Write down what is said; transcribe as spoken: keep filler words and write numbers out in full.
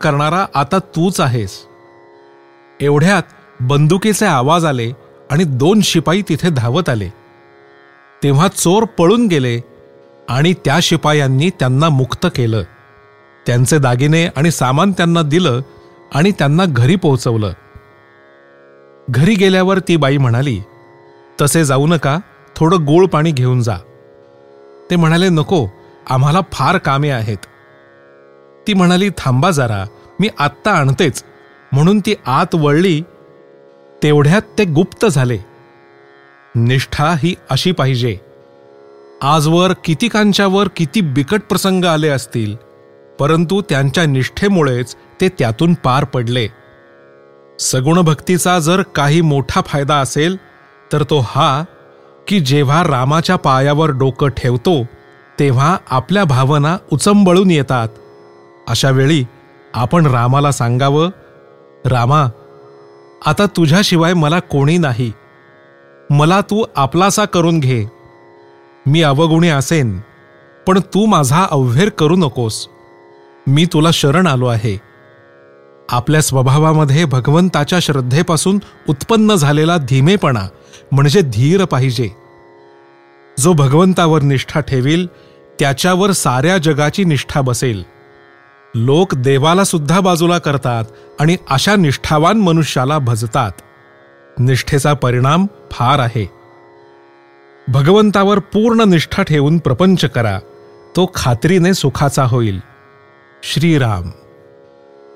करणारा आता तूच आहेस. एवढ्यात बंदुकीचे आवाज आले आणि दोन शिपाई तिथे धावत आले. तेव्हा चोर पळून गेले आणि त्या शिपायांनी त्यांना मुक्त केलं. त्यांचे दागिने आणि सामान त्यांना दिलं आणि त्यांना घरी पोहोचवलं. घरी गेल्यावर ती बाई म्हणाली, तसे जाऊ नका, थोडं गोड पाणी घेऊन जा. ते म्हणाले, नको, आम्हाला फार कामे आहेत. ती म्हणाली, थांबा जरा, मी आत्ता आणतेच. म्हणून ती आत वळली. तेवढ्यात ते गुप्त झाले. निष्ठा ही अशी पाहिजे. आजवर कितीकांच्यावर किती बिकट प्रसंग आले असतील, परंतु त्यांच्या निष्ठेमुळेच ते त्यातून पार पडले. सगुण भक्तीचा जर काही मोठा फायदा असेल तर तो हा की जेव्हा रामाच्या पायावर डोकं ठेवतो तेव्हा आपल्या भावना उचंबळून येतात. अशा वेळी आपण रामाला सांगावं, रामा, आता तुझ्याशिवाय मला कोणी नाही. मला तू आपलासा करून घे. मी अवगुणी असेन, पण तू माझा अव्हेर करू नकोस. मी तुला शरण आलो आहे. आपल्या स्वभावामध्ये भगवंताच्या श्रद्धेपासून उत्पन्न झालेला धीमेपणा म्हणजे धीर पाहिजे. जो भगवंतावर निष्ठा ठेवील त्याच्यावर साऱ्या जगाची निष्ठा बसेल. लोक देवाला सुद्धा बाजूला करतात आणि अशा निष्ठावान मनुष्याला भजतात. निष्ठेचा परिणाम फार आहे. भगवंतावर पूर्ण निष्ठा ठेवून प्रपंच करा, तो खात्रीने सुखाचा होईल. श्रीराम.